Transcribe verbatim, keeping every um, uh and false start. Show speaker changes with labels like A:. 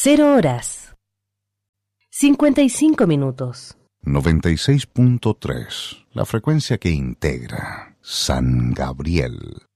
A: Cero horas. Cincuenta y cinco minutos.
B: noventa y seis punto tres, la frecuencia que integra San Gabriel.